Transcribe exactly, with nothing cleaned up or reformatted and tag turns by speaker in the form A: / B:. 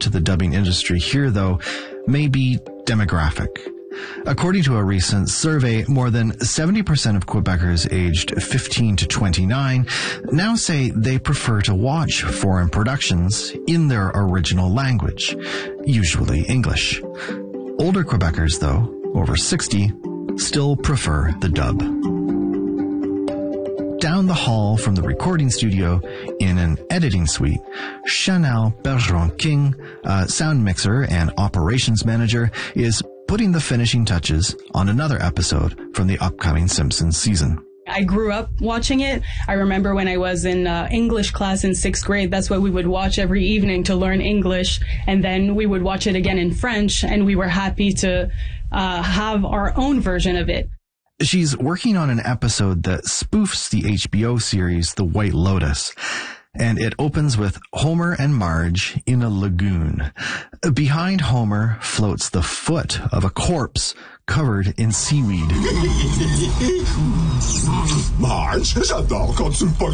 A: to the dubbing industry here, though, may be demographic. According to a recent survey, more than seventy percent of Quebecers aged fifteen to twenty-nine now say they prefer to watch foreign productions in their original language, usually English. Older Quebecers, though, over sixty, still prefer the dub. Down the hall from the recording studio in an editing suite, Chanel Bergeron-King, a sound mixer and operations manager, is putting the finishing touches on another episode from the upcoming Simpsons season.
B: I grew up watching it. I remember when I was in uh, English class in sixth grade, that's what we would watch every evening to learn English. And then we would watch it again in French, and we were happy to uh, have our own version of it.
A: She's working on an episode that spoofs the H B O series The White Lotus, and it opens with Homer and Marge in a lagoon. Behind Homer floats the foot of a corpse covered in seaweed.
C: Marge, j'adore quand tu me pognes